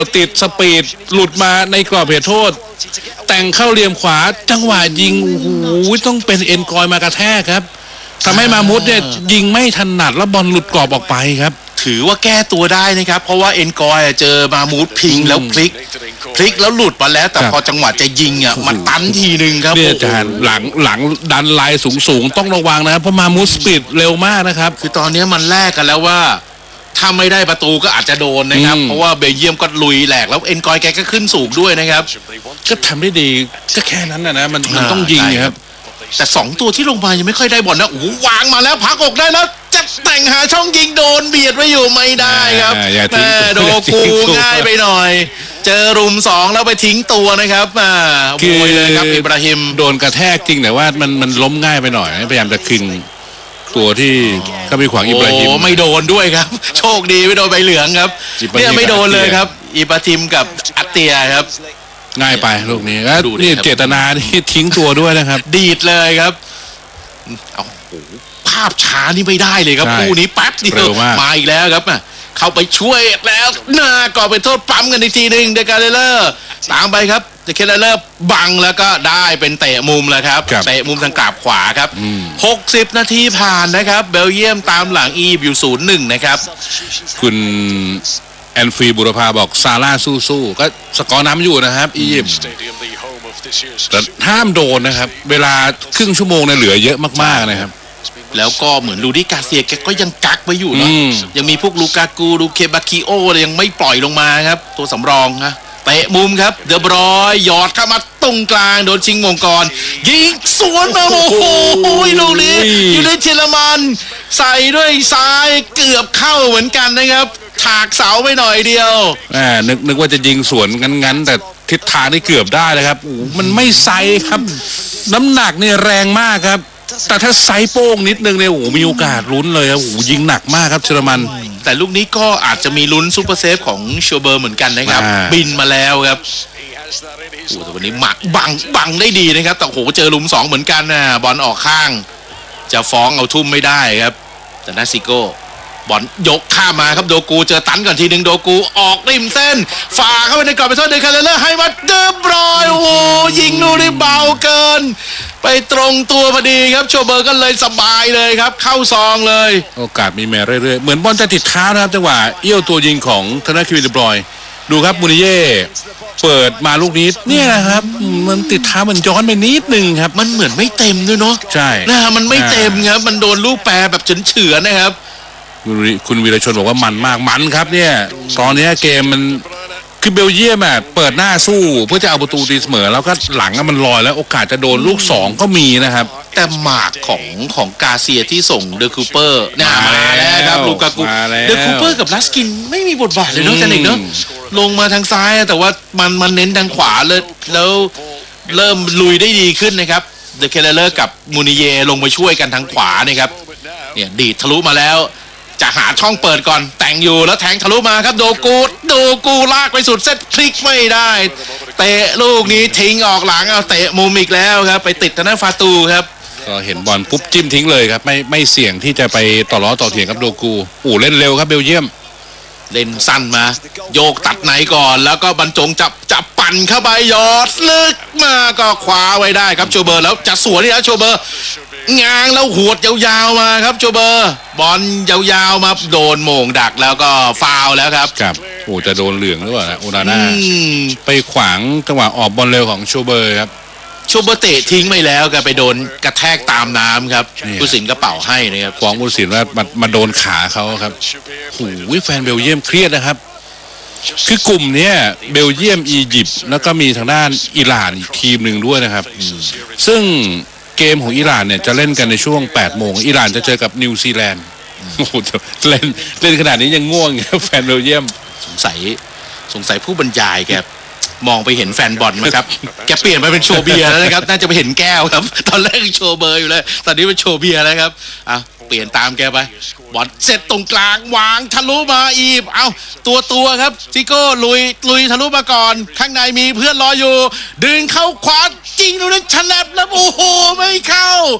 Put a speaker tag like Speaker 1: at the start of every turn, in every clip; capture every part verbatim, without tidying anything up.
Speaker 1: ติดสปีดหลุดมาในกรอบเขตโทษแต่งเข้าเหลี่ยมขวาจังหวะยิงโอ้โหต้องเป็นเอ็นกอยมากระแทกครับทำให้มามุดเนี่ยยิงไม่ถนัดแล้วบอลหลุดกรอบออกไปครับ
Speaker 2: ถือว่าแก้ตัวได้นะครับเพราะว่าเอ็นกอยเจอมามูดพิงแล้วพลิกพลิกแล้วหลุดมาแล้วแต่พอจังหวะจะยิงอ่ะมันตันทีนึงครับ
Speaker 1: เนี่ยอาจารย์หลังหลังดันลายสูงสูงต้องระวังนะครับเพราะมามูดสปีดเร็วมากนะครับ
Speaker 2: คือตอนนี้มันแลกกันแล้วว่าถ้าไม่ได้ประตูก็อาจจะโดนนะครับเพราะว่าเบลเยียมก็ลุยแหลกแล้วเอ็นกอยแกก็ขึ้นสูงด้วยนะครับ
Speaker 1: ก็ทำได้ดีก็แค่นั้นนะนะมันมันต้องยิงครับ
Speaker 2: แต่สองตัวที่ลงมายังไม่ค่อยได้บอลนะโอ้วางมาแล้วพักอกได้แล้วจะแต่งหาช่องยิงโดนเบียดไว้อยู่ไม่ได้ครับแม่โดกูง่ายไปหน่อยเจอรุมสองแล้วไปทิ้งตัวนะครับอ่าโวยเลยครับอิบราฮิม
Speaker 1: โดนกระแทกจริงแต่ว่ามันมันล้มง่ายไปหน่อยพยายามจะคึงตัวที่ก็มีขวางอิบราฮิม
Speaker 2: ไม่โดนด้วยครับโชคดีไม่โดนใบเหลืองครับเนี่ยไม่โดนเลยครับอิบราฮิมกับอัตเตียครับ
Speaker 1: ง่ายไปลูกนี้แล้วนี่เจตนาที่ทิ้งตัวด้วยนะครับ
Speaker 2: ดีดเลยครับเอาภาพช้านี่ไม่ได้เลยครับคู่นี้แป๊บเดียวมาอีกแล้วครับเข้าไปช่วยแล้วหน้าก่อเป็นโทษปั๊มกันอีกทีหนึ่งเดกาเลเลอร์ตามไปครับเดกาเลเลอร์บังแล้วก็ได้เป็นเตะมุมแล้วครับเตะมุมทางกราบขวาครับหกสิบนาทีผ่านนะครับเบลเยียมตามหลังอียิปต์อยู่ ศูนย์หนึ่ง นะครับ
Speaker 1: คุณแอนฟีบุรพาบอกซาร่าสู้ๆก็สกอร์น้ำอยู่นะครับอียิปต์แต่ห้ามโดนนะครับเวลาครึ่งชั่วโมงเนี่ยเหลือเยอะมากๆนะครับ
Speaker 2: แล้วก็เหมือนลูดิกาเซียแกก็ยังกักไว้อยู่เนาะยังมีพวกลูกากูลูเคบาคิโอยังไม่ปล่อยลงมาครับตัวสำรองนะเตะมุมครับเดบรอยหยอดเข้ามาตรงกลางโดนชิงมงกรยิงสวนมาโอ้โหลูกนี้อยู่ในเชลมันใส่ด้วยซ้ายเกือบเข้าเหมือนกันนะครับถากเสาไปหน่อยเดียว
Speaker 1: แหมนึกนึกว่าจะยิงสวนงั้นๆแต่ทิศทางนี่เกือบได้เลยครับโอ้มันไม่ไซครับน้ำหนักเนี่ยแรงมากครับแต่ถ้าไซโป้งนิดนึงเนี่ยโอ้มีโอกาสลุ้นเลยครับโอ้ยิงหนักมากครับเชอร์มัน
Speaker 2: แต่ลูกนี้ก็อาจจะมีลุ้นซูเปอร์เซฟของเชอร์เบอร์เหมือนกันนะครับบินมาแล้วครับโอ้แต่วันนี้หมักบังบังได้ดีนะครับแต่โอ้โหเจอลุมสองเหมือนกันนะบอลออกข้างจะฟ้องเอาทุ่มไม่ได้ครับแต่นาซิโก้บอลยกข้ามาครับโดกูเจอตันก่อนทีหนึ่งโดกูออกริมเส้นฝ่าเข้าไปในกรอบไปโทษเดคาเลเลอร์ให้มาเดบรอยโอ้โหยิงลูกนี้เบาเกินไปตรงตัวพอดีครับโชเบอร์ก็เลยสบายเลยครับเข้าซองเลย
Speaker 1: โอกาสมีแม่เรื่อยๆเหมือนบอลจะติดเท้านะครับจังหวะเอี้ยวตัวยิงของธนาคิวินเดบรอยดูครับมูนิเย่เปิดมาลูกนี้เนี่ยนะครับมันติดเท้ามันย้อนไปนิดนึงครับ
Speaker 2: มันเหมือนไม่เต็มด้วยเนาะ
Speaker 1: ใช่
Speaker 2: นะมันไม่เต็มครับมันโดนลูกแปรแบบเฉือนๆนะครับ
Speaker 1: คุณวีรชนบอกว่ามันมากมันครับเนี่ยตอนนี้เกมมันคือเบลเยียมอ่ะเปิดหน้าสู้เพื่อจะเอาประตูตีเสมอแล้วก็หลังมันลอยแล้วโอกาสจะโดนลูกสองก็มีนะครับ
Speaker 2: แต่หมากของของกาเซียที่ส่งเดอะคูเปอร์เนี่ยมาแล้วครับลูกากูเดอะคูเปอร์กับลัสกินไม่มีบทบาทเลยเนาะจันเอกเนาะลงมาทางซ้ายแต่ว่ามันมันเน้นทางขวาเลยแล้วเริ่มลุยได้ดีขึ้นนะครับเดอะเคเลเลอร์กับมูนิเยลงไปช่วยกันทางขวานะครับเนี่ยดีดทะลุมาแล้วจะหาช่องเปิดก่อนแต่งอยู่แล้วแทงทะลุมาครับโดกูโดกูลากไปสุดเซตพลิกไม่ได้เตะลูกนี้ทิ้งออกหลังเอาเตะมุมอีกแล้วครับไปติดทางด้านฟาตูครับ
Speaker 1: ก็เห็นบอลปุ๊บจิ้มทิ้งเลยครับไม่ไม่เสี่ยงที่จะไปต่อล้อต่อเถียงกับโดกูอู้เล่นเร็วครับเบลเยียม
Speaker 2: เล่นสั้นมาโยกตัดไหนก่อนแล้วก็บรรจงจับจับปั่นเข้าไปยอดลึกมาก็คว้าไว้ได้ครับโชเบอร์แล้วจะสวนนี่นะโชเบอร์งางแล้วหวดยาวๆมาครับโชเบอร์บอลยาวๆมาโดนโหม่งดักแล้วก็ฟาวแล้วครับ
Speaker 1: ครับโอ้จะโดนเหลืองหรือเปล่าโอนาน่าไปขวางจังหวะออกบอลเร็วของโชเบอร์ครับ
Speaker 2: โชเบอร์เตะทิ้งไปแล้วก็ไปโดนกระแทกตามน้ำครับผู้สินก็เป่าให้นะครับ
Speaker 1: ฟ้องผู้สินว่ามามาโดนขาเขาครับโอ้ยแฟนเบลเยียมเครียดนะครับคือกลุ่มนี้เบลเยียมอียิปต์แล้วก็มีทางด้านอิหร่านอีกทีมหนึ่งด้วยนะครับซึ่งเกมของอิหร่านเนี่ยจะเล่นกันในช่วงแปดโมงอิหร่านจะเจอกับนิวซีแลนด์โอ้โหเล่นเล่นขนาดนี้ยังง่วงแฟนเบลเยียม
Speaker 2: สงสัยสงสัยผู้บรรยายแกมองไปเห็นแฟนบอลไหมครับแกเปลี่ยนไปเป็นโชว์เบียร์แล้วนะครับน่าจะไปเห็นแก้วครับตอนแรกโชว์เบอร์อยู่เลยตอนนี้เป็นโชว์เบียร์แล้วครับอ่ะเปลี่ยนตามแกไปบอลเสร็จตรงกลางวางทะลุมาอีบเอาตัวตัวครับซิโก้ลุยลุยทะลุมาก่อนข้างในมีเพื่อนรออยู่ดึงเข้าขวาจริงดูนั้นฉลับแล้วโอ้โหไม่เข้า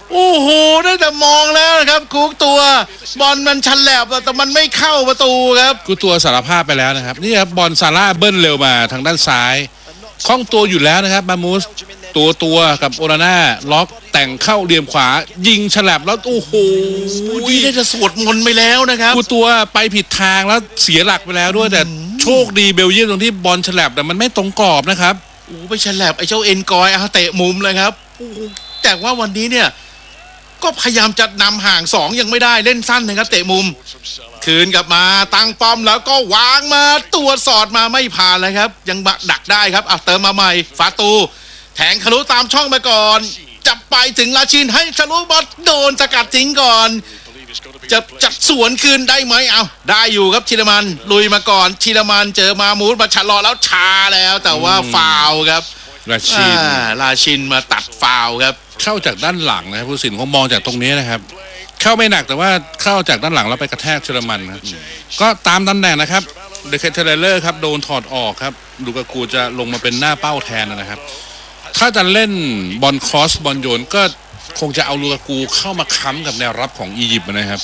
Speaker 2: โอ้โหได้แต่มองแล้วนะครับคุกตัวบอลมันชันแหลบแต่มันไม่เข้าประตูครับ
Speaker 1: กูตัวสารภาพไปแล้วนะครับนี่ครับบอลซาร่าเบิ้ลเร็วมาทางด้านซ้ายคล่องตัวอยู่แล้วนะครับมามูสตัวตัวกับโอนาน่าล็อกแต่งเข้าเหลี่ยมขวายิงฉลับแล้วโอ้โห
Speaker 2: ได้จะสวดมนต์ไปแล้วนะครับ
Speaker 1: กูตัวไปผิดทางแล้วเสียหลักไปแล้วด้วยแต่โชคดีเบลเยียมตรงที่บอลฉลับแต่มันไม่ตรงกรอบนะครับ
Speaker 2: โอ้ไปฉลับไอ้เจ้าเอ็นกอยเอาเตะมุมเลยครับแต่ว่าวันนี้เนี่ยก็พยายามจะนำห่างสองยังไม่ได้เล่นสั้นนะครับเตะมุมคืนกลับมาตั้งป้อมแล้วก็วางมาตัวสอดมาไม่ผ่านเลยครับยังดักได้ครับเอาเติมมาใหม่ฟาตูแทงทะลุตามช่องมาก่อนจะไปถึงลาชินให้ทะลุบอลโดนสกัดทิ้งก่อนจะจัดสวนคืนได้ไหมเอาได้อยู่ครับชิลมันลุยมาก่อนชิลมันเจอมามูดมาชะลอแล้วชาแล้วแต่ว่าฟาวครับ
Speaker 1: ลาชิน
Speaker 2: ลาชินมาตัดฟาวครับ
Speaker 1: เข้าจากด้านหลังนะครับผู้สินคงมองจากตรงนี้นะครับเข้าไม่หนักแต่ว่าเข้าจากด้านหลังแล้วไปกระแทกชิลมันครับก็ตามตำแหน่งนะครับเดคเทเลอร์ครับโดนถอดออกครับลูกากูจะลงมาเป็นหน้าเป้าแทนนะครับถ้าจะเล่นบอลครอสบอลโยนก็คงจะเอาลูกากูเข้ามาค้ำกับแนวรับของอียิปต์นะครับ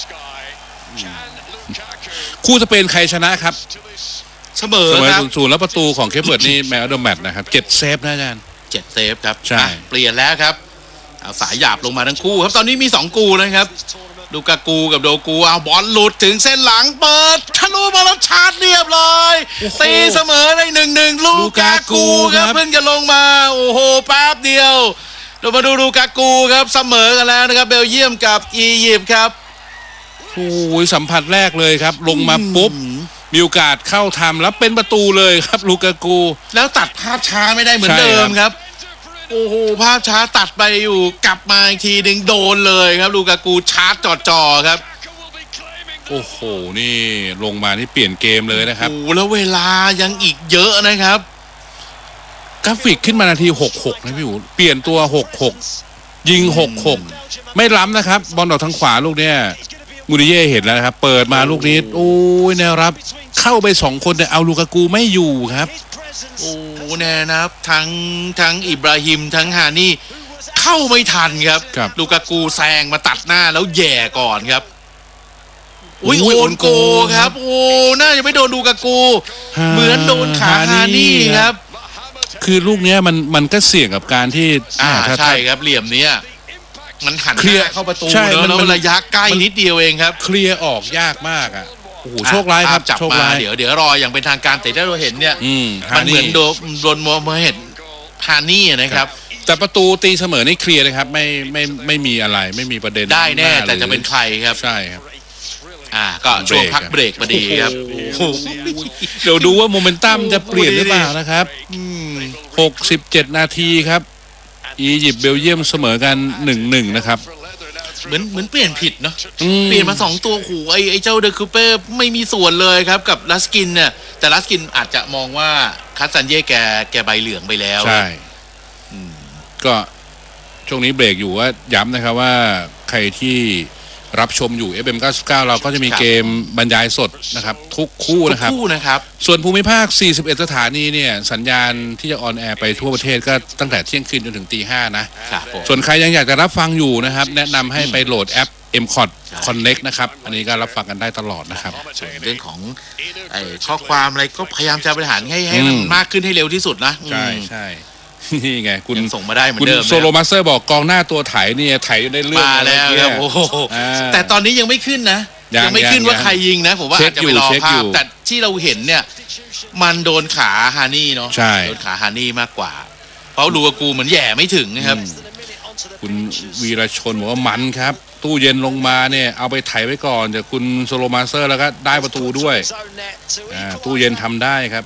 Speaker 1: คู่จะเป็นใครชนะครับ
Speaker 2: เสมอ
Speaker 1: เสมอ
Speaker 2: ครับ
Speaker 1: ศูนย์แล้วประตูของเคปเบิร์ดนี่แมนออฟเดอะแมตช์นะครับเจ็ดเซฟนะอาจารย์
Speaker 2: เจ็ดเซฟครับ
Speaker 1: ใช่
Speaker 2: เปลี่ยนแล้วครับเอาสายหยาบลงมาทั้งคู่ครับตอนนี้มีสองกูนะครับลูกากูกับโดกูเอาบอลหลุดถึงเส้นหลังเปิดทะลุมาแล้วชาร์จเรียบร้อยตีเสมอได้หนึ่งหนึ่งลูกากูครับเพิ่งจะลงมาโอ้โหแป๊บเดียวเรามาดูลูกากูครับเสมอกันแล้วนะครับเบลเยียมกับอียิปต์ครับ
Speaker 1: โอ้ยสัมผัสแรกเลยครับลงมาปุ๊บมีโอกาสเข้าทำแล้วเป็นประตูเลยครับลูกากู
Speaker 2: แล้วตัดภาพช้าไม่ได้เหมือนเดิมครับโอ้โหภาพช้าตัดไปอยู่กลับมาอีกทีดึงโดนเลยครับลูกากูชาร์จจ่อๆครับ
Speaker 1: โอ้โหนี่ลงมานี่เปลี่ยนเกมเลยนะครับ
Speaker 2: โอ้แล้วเวลายังอีกเยอะนะครับ
Speaker 1: กราฟิกขึ้นมานาทีหกสิบหกนะพี่อู๋เปลี่ยนตัวหกสิบหกยิงหกสิบหกไม่ล้ำนะครับบอลออกทางขวาลูกเนี้ยมูริเย่เห็นแล้วนะครับเปิดมาลูกนี้โอ้ยแนวรับเข้าไปสองคนแต่เอาลูกากูไม่อยู่ครับ
Speaker 2: โอ้แน่นะครับทั้งทั้งอิบราฮิมทั้งฮานี่เข้าไม่ทันครับลูกากูแซงมาตัดหน้าแล้วแย่ก่อนครับอุ้ยโอนโกครับโอ้น่าจะไม่โดนลูกากูเหมือนโดนขาฮานี่ครับ
Speaker 1: คือลูกเนี้ยมันมันก็เสี่ยงกับการที่
Speaker 2: อ่าใช่ครับเหลี่ยมเนี้ยมันหันเคลียร์เข้าประตูแล้วระยะใกล้นิดเดียวเองครับ
Speaker 1: เคลียร์ออกยากมากอ่ะโอ้โหโชคร้ายครับ
Speaker 2: จับมาเดี๋ยวเดี๋ยวรออย่างเป็นทางการแต่ถ้าเราเห็นเนี่ยมันเหมือนโดนโดนโมเห็นฮานี่นะครับ
Speaker 1: แต่ประตูตีเสมอนี่เคลียร์เลยครับไม่ไม่ไม่มีอะไรไม่มีประเด็น
Speaker 2: ได้แน่แต่จะเป็นใครครับ
Speaker 1: ใช่ครับ
Speaker 2: อ่าก็ช่วงพักเบรกพอดีครับ
Speaker 1: เดี๋ยวดูว่าโมเมนตัมจะเปลี่ยนหรือเปล่านะครับหกสิบเจ็ดนาทีครับอียิปต์เบลเยียมเสมอกันหนึ่งหนึ่งนะครับ
Speaker 2: เหมือนเหมือนเปลี่ยนผิดเนาะเปลี่ยนมาสองตัวหูไอไอเจ้าเดอะคูเป้ไม่มีส่วนเลยครับกับลัสกินเนี่ยแต่ลัสกินอาจจะมองว่าคัสซันเย่แกแกใบเหลืองไปแล้ว
Speaker 1: ใช่ก็ช่วงนี้เบรกอยู่ว่าย้ำนะครับว่าใครที่รับชมอยู่ เอฟ เอ็ม เก้าสิบเก้าเราก็จะมีเกมบรรยายสดนะครับทุกคู่นะครับ
Speaker 2: ทุกคู่นะครับ
Speaker 1: ส่วนภูมิภาคสี่สิบเอ็ดสถานีเนี่ยสัญญาณที่จะออนแอร์ไปทั่วประเทศก็ตั้งแต่เที่ยงคืนจนถึงตีห้านะส่วนใครยังอยากจะรับฟังอยู่นะครับแนะนำให้ไปโหลดแอป เอ็ม คอท Connect นะครับอันนี้ก็รับฟังกันได้ตลอดนะครับ
Speaker 2: ส่วนเรื่องของไอ้ข้อความอะไรก็พยายามจะบริหารให้ให้มันมากขึ้นให้เร็วที่สุดนะ
Speaker 1: ใช่ใช่นี่ไงคุณ
Speaker 2: ส่งมาได้เหมือนเดิม
Speaker 1: โซโลมาสเตอร์บอกกองหน้าตัวไถเนี่ยไถได้เรื่อง
Speaker 2: มาแล้วครับโอ้โหแต่ตอนนี้ยังไม่ขึ้นนะยังไม่ขึ้นว่าใครยิงนะผมว่าอาจจะไปรอภาพแต่ที่เราเห็นเนี่ยมันโดนขาฮานี่เนาะโดนขาฮานี่มากกว่าเพราะลูกากูเหมือนแย่ไม่ถึงนะครับ
Speaker 1: คุณวีรชนบอกว่ามันครับตู้เย็นลงมาเนี่ยเอาไปไถไว้ก่อนจากคุณโซโลมาสเตอร์แล้วก็ได้ประตูด้วยตู้เย็นทำได้ครับ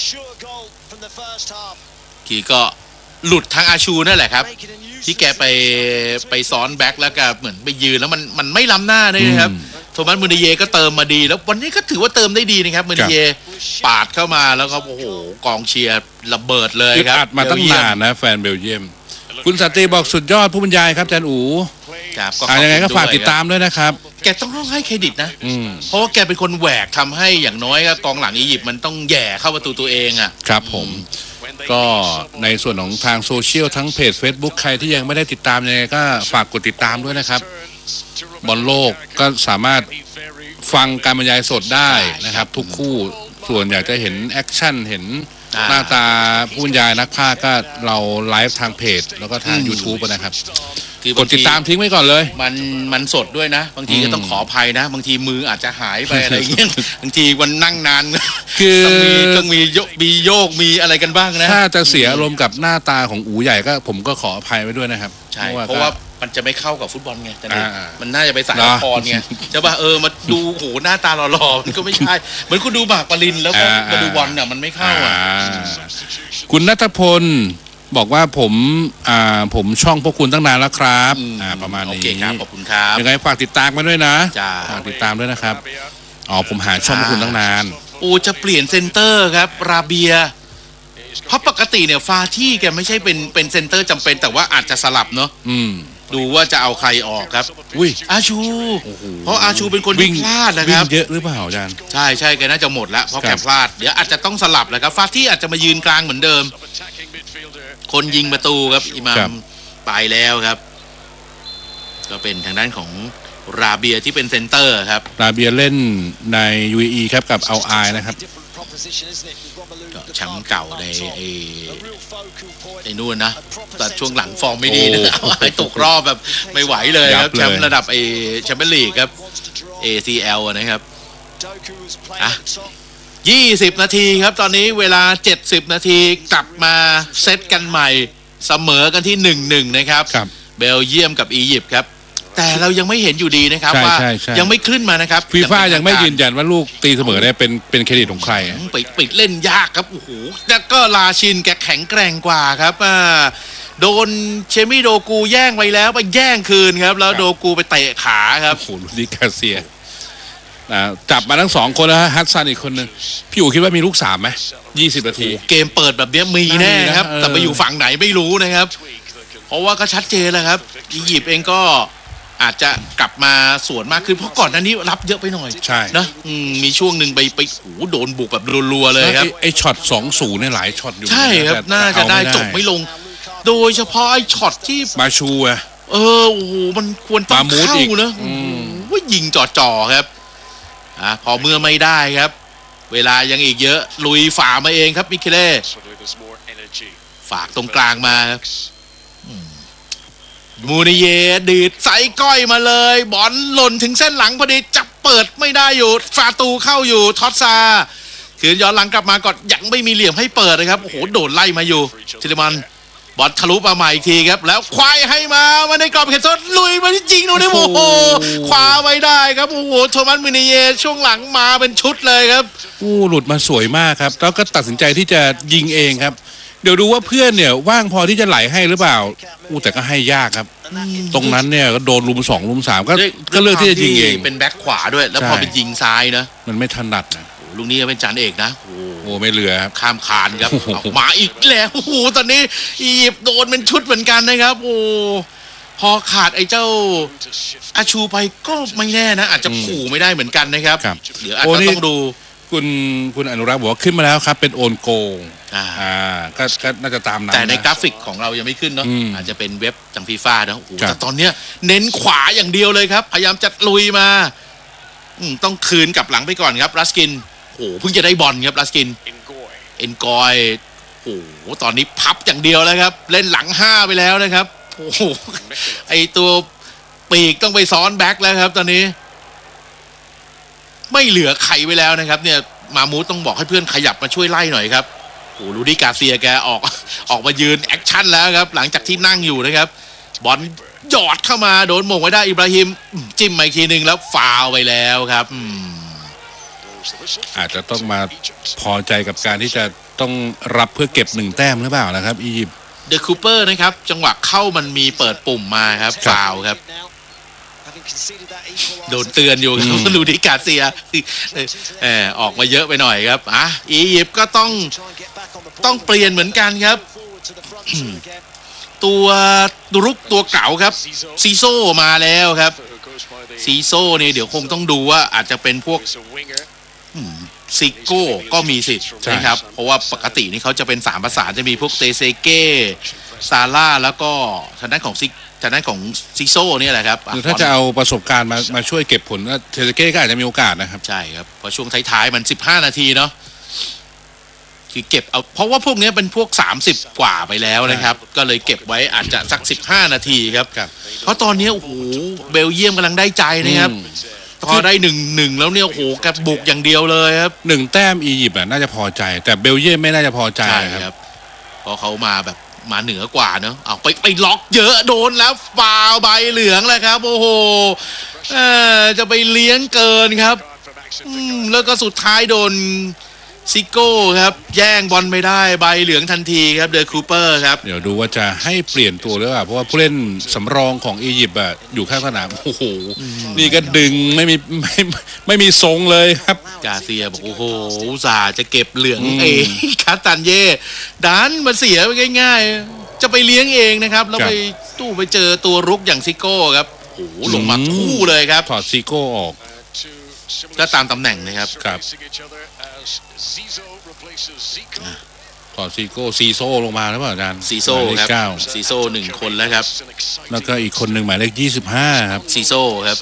Speaker 2: ขี่ก็หลุดทางอาชูนั่นแหละครับที่แกไปไปซ้อนแบ็คแล้วก็เหมือนไปยืนแล้วมันมันไม่ล้ำหน้าด้วยนะครับโทมัสมูนิเย่ก็เติมมาดีแล้ววันนี้ก็ถือว่าเติมได้ดีนะครับมูนิเย่ปาดเข้ามาแล้วก็โอ้โหกองเชียร์ระเบิดเลยครับ
Speaker 1: อัดมาตั้งนานนะแฟนเบลเยียมคุณสันติบอกสุดยอดผู้บรรยายครับอาจารย์อู๋
Speaker 2: ครับก็
Speaker 1: ยังไงก็ฝากติดตามด้วยนะครับ
Speaker 2: แกต้องต้องให้เครดิตนะเพราะว่าแกเป็นคนแหวกทำให้อย่างน้อยก็กองหลังอียิปต์มันต้องแย่เข้าประตูตัวเองอ่ะ
Speaker 1: ครับผมก็ในส่วนของทางโซเชียลทั้งเพจ Facebook ใครที่ยังไม่ได้ติดตามยังไงก็ฝากกดติดตามด้วยนะครับบอลโลกก็สามารถฟังการบรรยายสดได้นะครับทุกคู่ส่วนอยากจะเห็นแอคชั่นเห็นหน้าตาผู้บรรยายนักพากย์ก็เราไลฟ์ทางเพจแล้วก็ทาง YouTube นะครับกดติดตามทิ้งไว้ก่อนเลย
Speaker 2: มันมันสดด้วยนะบางทีก็ต้องขออภัยนะบางทีมืออาจจะหายไปอะไรอย่างเงี้ยบางทีวันนั่งนาน
Speaker 1: คือ
Speaker 2: ต้องมีต้องมีโยกมีโยกมีอะไรกันบ้างนะ
Speaker 1: ถ้าจะเสียอารมณ์กับหน้าตาของอูใหญ่ก็ผมก็ขออภัยไว้ด้วยนะครับ
Speaker 2: ใช่เพราะว่ามันจะไม่เข้ากับฟุตบอลไงแต่นี่มันน่าจะไปสายละครไงใช่ป่ะเออมาดูโหหน้าตาหล่อๆมันก็ไม่ใช่เหมือนคุณดูหมากปรินแล้วก็มาดูบอลเนี่ยมันไม่เข้าอ่ะ
Speaker 1: คุณณัฐพลบอกว่าผมอ่าผมช่องพวกคุณตั้งนานแล้วครับอ่าประมาณนี้
Speaker 2: โอเคครับขอบคุณครับ
Speaker 1: ยังไงฝากติดตามมาด้วยนะฝากติดตามด้วยนะครับอ๋อผมหาช่องพวกคุณตั้งนาน
Speaker 2: โอ้จะเปลี่ยนเซนเตอร์ครับราเบียเพราะปกติเนี่ยฟาที่แกไม่ใช่เป็นเป็นเซนเตอร์จำเป็นแต่ว่าอาจจะสลับเนาะดูว่าจะเอาใครออกครับ
Speaker 1: อุ้ย
Speaker 2: อาชูเพราะอาชูเป็นคนวิ่งพลาดนะครับ
Speaker 1: วิ่งเยอะหรือเปล่าอาจารย์
Speaker 2: ใช่ใช่แกน่าจะหมดแล้วเพราะแกพลาดเดี๋ยวอาจจะต้องสลับแหละครับฟาที่อาจจะมายืนกลางเหมือนเดิมคนยิงประตูครับอิหม่ามไปแล้วครับก็เป็นทางด้านของราเบียที่เป็นเซนเตอร์ครับ
Speaker 1: ราเบียเล่นใน ยู เอ อี ครับกับอัลไอนะครับ
Speaker 2: แชมป์เก่าในไอ้ไอ้นู่นนะแต่ช่วงหลังฟอร์มไม่ดีนะไอ้ตกรอบแบบไม่ไหวเลยครับแชมป์ระดับไอ้แชมเปี้ยนลีกครับ เอ ซี แอล นะครับอ่ะยี่สิบนาทีครับตอนนี้เวลาเจ็ดสิบนาทีกลับมาเซตกันใหม่เสมอกันที่ หนึ่งหนึ่ง นะครับเบลเยียมกับอียิปต์ครับแต่เรายังไม่เห็นอยู่ดีนะครับว่ายังไม่ขึ้นมานะครับ
Speaker 1: ฟีฟ่ายังไม่ยืนยันว่าลูกตีเสมอได้เป็นเป็นเครดิตของใคร
Speaker 2: ไปปิดเล่นยากครับโอ้โหแล้วก็ลาชินแกแข็งแกร่งกว่าครับอ่าโดนเชมิโดกูแย่งไปแล้วไปแย่งคืนครับแล้วโดกูไปเตะขาครับ
Speaker 1: โอ้โหลูดิกาเซียจับมาทั้งสองคนแล้วฮัตซันอีกคนนึงพี่อู๋คิดว่ามีลูกสามไหมยี่สิบนาที
Speaker 2: เกมเปิดแบบนี้มีแน่ครับแต่ไปอยู่ฝั่งไหนไม่รู้นะครับเพราะว่าก็ชัดเจนแล้วครับอียิปต์เองก็อาจจะกลับมาสวนมากขึ้นเพราะก่อนหน้านี้รับเยอะไปหน่อย
Speaker 1: ใช่
Speaker 2: นะมีช่วงหนึ่งไปไปโอ้โดนบุกแบบรัวๆเลยครับ
Speaker 1: ไอ้ช็อตสองศูนย์เนี่ยหลายช็อตอยู่
Speaker 2: ใช่ครับน่าจะได้จบไม่ลงโดยเฉพาะไอ้ช็อตที่
Speaker 1: มาชูอะ
Speaker 2: เออโอ้โหมันควรต้องเข้านะว่ายิงจ่อๆครับอ่ะพอเมื่อไม่ได้ครับเวลายังอีกเยอะลุยฝ่ามาเองครับมิเคเล่ฝากตรงกลางมามูนิเยดีดใส่ก้อยมาเลยบอลหล่นถึงเส้นหลังพอดีจับเปิดไม่ได้อยู่ฟาตูเข้าอยู่ทอตซาคืนย้อนหลังกลับมาก่อนยังไม่มีเหลี่ยมให้เปิดนะครับโอ้โหโดนไล่มาอยู่ทิลมันบอลทะลุมาใหม่อีกทีครับแล้วควายให้มามาในกรอบเขตโทษลุยมาที่จริงดูดิโอ้โหคว้าไว้ได้ครับโอ้โหโทมัสมูนิเยช่วงหลังมาเป็นชุดเลยครับ
Speaker 1: อู้หลุดมาสวยมากครับแล้วก็ตัดสินใจที่จะยิงเองครับเดี๋ยวดูว่าเพื่อนเนี่ยว่างพอที่จะไหลให้หรือเปล่าอู้แต่ก็ให้ยากครับตรงนั้นเนี่ยก็โดนลุมสองลุมสามก็ก็เลือกที่จะยิงเอง
Speaker 2: เป็นแบ็คขวาด้วยแล้วพอเป็นยิงซ้ายนะ
Speaker 1: มันไม่ถนัดนะ
Speaker 2: ลูกนี้เป็นจานเอกนะ
Speaker 1: โอ้ไม่เหลือครับ
Speaker 2: ข้ามคานครับมาอีกแล้วโอ้โหตอนนี้อียิปต์โดนเป็นชุดเหมือนกันนะครับโอ้พอขาดไอ้เจ้าอาชูไปก็ไม่แน่นะอาจจะขู่ไม่ได้เหมือนกันนะครับเดี๋ยวอาจจะต้องดู
Speaker 1: คุณคุณอนุรักษ์บอกว่าขึ้นมาแล้วครับเป็นโอนโกงอ่าก็ก็น่าจะตามนั้น
Speaker 2: แต่ในกราฟิกของเรายังไม่ขึ้นเนาะอาจจะเป็นเว็บจังฟีฟ่านะโอ้โหแต่ตอนเนี้ยเน้นขวาอย่างเดียวเลยครับพยายามจะลุยมาต้องคืนกลับหลังไปก่อนครับรัสกินโอ้โหเพิ่งจะได้บอลครับรัสกินเอ็นกอยโอ้โหตอนนี้พับอย่างเดียวแล้วครับเล่นหลังห้าไปแล้วนะครับโอ้โหไอตัวปีกต้องไปซ้อนแบ็คแล้วครับตอนนี้ไม่เหลือใครไว้แล้วนะครับเนี่ยมามูต้องบอกให้เพื่อนขยับมาช่วยไล่หน่อยครับโอ้ลูดิกาเซียแกออกออกมายืนแอคชั่นแล้วครับหลังจากที่นั่งอยู่นะครับบอลหยอดเข้ามาโดนหม่งไว้ได้อิบราฮิมจิ้มมาอีกทีนึงแล้วฟาวไปแล้วครับ
Speaker 1: อาจจะต้องมาพอใจกับการที่จะต้องรับเพื่อเก็บหนึ่งแต้มหรือเปล่านะครับอียิปต์
Speaker 2: เดอะคูเปอร์นะครับจังหวะเข้ามันมีเปิดปุ่มมาครับฟาวครับโดนเตือนอยู่ครับลูดิกาเซียเออออกมาเยอะไปหน่อยครับอ่ะอียิปต์ก็ต้องต้องเปลี่ยนเหมือนกันครับตัวรุกตัวเก่าครับซีโซมาแล้วครับซีโซเนี่ยเดี๋ยวคงต้องดูว่าอาจจะเป็นพวกซิโก้ก็มีสิทธิ์นะครับเพราะว่าปกตินี่เขาจะเป็นสามประสานจะมีพวกเตเซเก้ซาร่าแล้วก็ทางด้านของซิทางด้านของซิโซ่เนี่ยแหละครับ
Speaker 1: หรือถ้าจะเอาประสบการณ์มามาช่วยเก็บผลเทเซเก้ก็อาจจะมีโอกาสนะครับ
Speaker 2: ใช่ครับเพราะช่วงท้ายๆมันสิบห้านาทีเนาะคือเก็บเอาเพราะว่าพวกนี้เป็นพวกสามสิบกว่าไปแล้วนะครับก็เลยเก็บไว้อาจจะสักสิบห้านาทีครับเพราะตอนนี้โอ้โหเบลเยียมกำลังได้ใจนะครับพอได้หนึ่งหนึ่งแล้วเนี่ยโอ้โหแกบุกอย่างเดียวเลยครับ
Speaker 1: หนึ่งแต้มอียิปต์น่าจะพอใจแต่เบลเยียมไม่น่าจะพอใจครับ
Speaker 2: เพราะเขามาแบบมาเหนือกว่าเนาะเอาไปไปล็อกเยอะโดนแล้วฟาวใบเหลืองเลยครับโอ้โหเออจะไปเลี้ยงเกินครับแล้วก็สุดท้ายโดนซิโก้ครับแย่งบอลไม่ได้ใบเหลืองทันทีครับเดอคูเปอร์ครับ
Speaker 1: เดี๋ยวดูว่าจะให้เปลี่ยนตัวหรือเปล่าเพราะว่าผู้เล่นสำรองของอียิปต์อะอยู่ข้างสนามโอ้โหนี่ก็ดึงไม่มีไม่ไม่มีทรงเลยครับ
Speaker 2: กาเซียบอกโอ้โหอุตส่าห์จะเก็บเหลืองเองคาตันเย่ดันมาเสียไปง่ายๆจะไปเลี้ยงเองนะครับแล้วไปตู้ไปเจอตัวรุกอย่างซิโก้ครับโอ้โหลงมาคู่เลยครับ
Speaker 1: ถอดซิโก้ออก
Speaker 2: ก็ตามตำแหน่งนะครับ
Speaker 1: ครับถอดซีโก้ซีโซ่ลงมาแล้วเปล่าอาจารย์
Speaker 2: ซีโซ่ครับซีโซ่หนึ่งคนแล้วครับ
Speaker 1: แล้วก็อีกคนหนึ่งหมายเลขยี่สิบห้าครับ
Speaker 2: ซีโซ่ครับ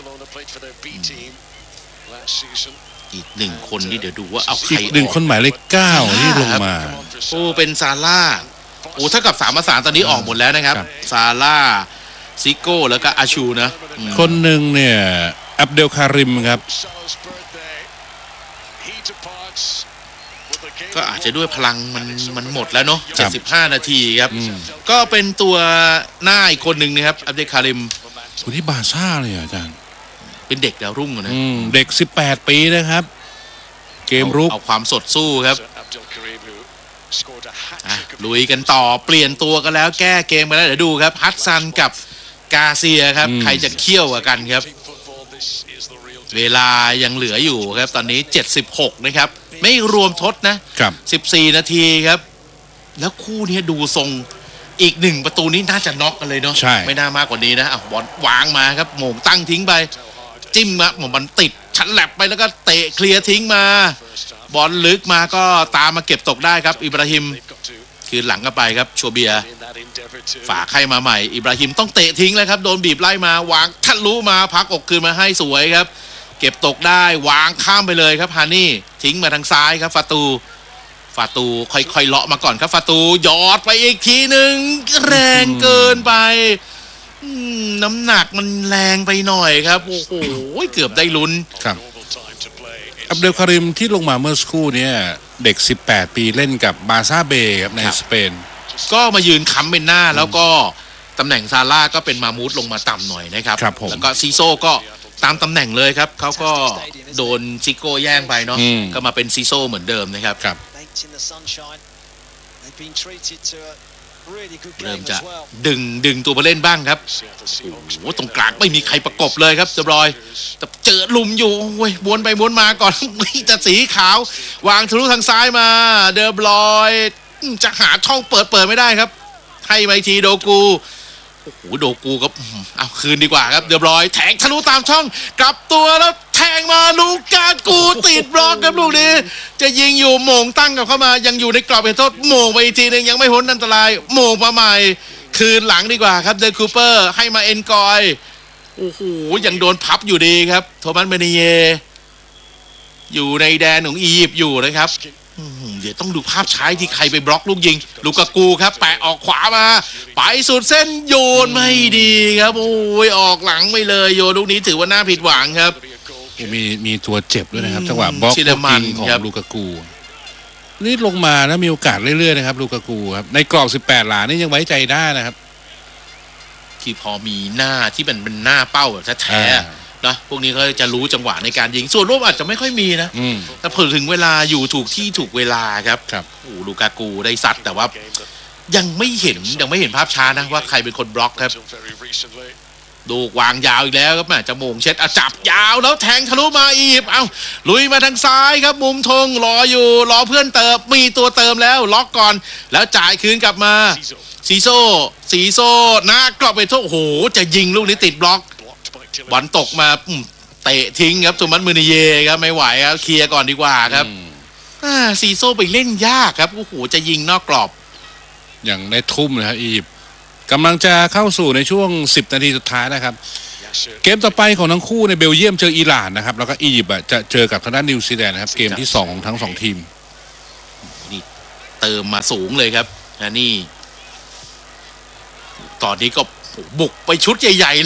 Speaker 2: อีกหนึ่งคนที่เดี๋ยวดูว่าเอาใคร
Speaker 1: อีกหนึ่งคนหมายเลขเก้าที่ลงมา
Speaker 2: โอ้เป็นซาร่าโอ้ถ้ากับสามประสานตอนนี้ออกหมดแล้วนะครับซาร่าซิโก้แล้วก็อาชูนะ
Speaker 1: คนหนึ่งเนี่ยอับเดลคาริมครับ
Speaker 2: ก็อาจจะด้วยพลังมันมันหมดแล้วเนาะเจ็ดสิบห้านาทีครับก็เป็นตัวหน้าอีกคนหนึ่งนะครับอับเดลคาริม
Speaker 1: คนที่บาซ่าเลยอาจารย์
Speaker 2: เป็นเด็กดาวรุ่งนะ
Speaker 1: เด็กสิบแปดปีนะครับเกมรุก
Speaker 2: เอาความสดสู้ครับลุยกันต่อเปลี่ยนตัวกันแล้วแก้เกมมาแล้วเดี๋ยวดูครับฮัตซันกับกาเซียครับใครจะเขี้ยวกันครับเวลายังเหลืออยู่ครับตอนนี้เจ็ดสิบหกนะครับไม่รวมทดนะครับสิบสี่นาทีครับแล้วคู่นี้ดูทรงอีกหนึ่งประตูนี้น่าจะน็อกกันเลยเนาะไม่น่ามากกว่านี้นะอ่ะบอลวางมาครับโหม่งตั้งทิ้งไปจิ้มมาหม่งมันติดชั้นแลบไปแล้วก็เตะเคลียร์ทิ้งมาบอลลึกมาก็ตามมาเก็บตกได้ครับอิบราฮิมคือหลังกันไปครับโชเบียฝากให้มาใหม่อิบราฮิมต้องเตะทิ้งเลยครับโดนบีบไล่มาวางทะลุมาพักอกคืนมาให้สวยครับเก็บตกได้วางข้ามไปเลยครับฮานี่ทิ้งมาทางซ้ายครับฟาตูฟาตูค่อยๆเลาะมาก่อนครับฟาตูหยอดไปอีกทีหนึ่งแรงเกินไปน้ำหนักมันแรงไปหน่อยครับโอ้โหเกือบได้ลุ้น
Speaker 1: ครับอับเดลคาริมที่ลงมาเมื่อสักครู่นี้เด็กสิบแปดปีเล่นกับบาซ่าเบย์ครับในสเปน
Speaker 2: ก็มายืนค้ำเป็นหน้าแล้วก็ตำแหน่งซาร่าก็เป็นมามูดลงมาต่ำหน่อยนะครับแล้วก็ซีโซ่ก็ตามตำแหน่งเลยครับเขาก็โดนซิโก้แย่งไปเนาะก็มาเป็นซีโซ่เหมือนเดิมนะครับเริ่มจะดึงดึงตัวมาเล่นบ้างครับโอ้ตรงกลางไม่มีใครประกบเลยครับเดบรอยแต่เจอลุมอยู่โอ้ยวนไปวนมาก่อนจะสีขาววางทะลุทางซ้ายมาเดบรอยจะหาช่องเปิดเปิดไม่ได้ครับให้ไปทีโดกูโอ้โหโดกูก็เอาคืนดีกว่าครับเรียบร้อยแทงทะลุตามช่องกลับตัวแล้วแทงมาลูกากูติดบล็อกครับลูกนี้จะยิงอยู่โมงตั้งกับเข้ามายังอยู่ในกรอบเขตโทษโมงไปอีกทีนึงยังไม่พ้นอันตรายโมงมาใหม่คืนหลังดีกว่าครับเดอคูเปอร์ให้มาเอ็นกอยโอ้โหยังโดนพับอยู่ดีครับโทมัสเมเนเยอยู่ในแดนของอียิปต์อยู่นะครับเดี๋ยวต้องดูภาพช้าที่ใครไปบล็อกลูกยิงลูกากูครับแปะออกขวามาไปสุดเส้นโยนไม่ดีครับโอ้ยออกหลังไปเลยโยนลูกนี้ถือว่าน่าผิดหวังครับ
Speaker 1: มีมีตัวเจ็บด้วยนะครับจังหวะบล็อกยิงของลูกากูนี่ลงมาแล้วมีโอกาสเรื่อยๆนะครับลูกากูครับในกรอบสิบแปดหลานี่ยังไว้ใจได้นะครับ
Speaker 2: ที่พอมีหน้าที่เป็นเป็นหน้าเป้าแบบแท้ๆนะพวกนี้เขาจะรู้จังหวะในการยิงส่วนรูปอาจจะไม่ค่อยมีนะแต่พอถึงเวลาอยู่ถูกที่ถูกเวลาครับ
Speaker 1: ครับ
Speaker 2: โอ้ลูกากูได้ซัดแต่ว่ายังไม่เห็นยังไม่เห็นภาพช้านะว่าใครเป็นคนบล็อกครับดูวางยาวอีกแล้วครับแม่จะโมงเช็ดจับยาวแล้วแทงทะลุมาอีบเอาลุยมาทางซ้ายครับมุมธงรออยู่รอเพื่อนเติมมีตัวเติมแล้วล็อกก่อนแล้วจ่ายคืนกลับมาซีโซ่ซีโซ่หน้ากรอบไปโทษโอ้โหจะยิงลูกนี้ติดบล็อกบอลตกมาเตะทิ้งครับโทมัส มือนิเยครับไม่ไหวครับเคลียร์ก่อนดีกว่าครับอ่าซีโซ่ไปเล่นยากครับโอ้โหจะยิงนอกกรอบ
Speaker 1: อย่างได้ทุ่มเลยครับอียิปต์กำลังจะเข้าสู่ในช่วงสิบนาทีสุดท้ายนะครับเกมต่อไปของทั้งคู่ในเบลเยียมเจออิหร่านนะครับแล้วก็อียิปต์จะเจอกับทางด้านนิวซีแลนด์นะครับเกมที่สองของทั้งสองทีม
Speaker 2: นี่เติมมาสูงเลยครับและนี่ตอนนี้ก็บุกไปชุดใหญ่ๆ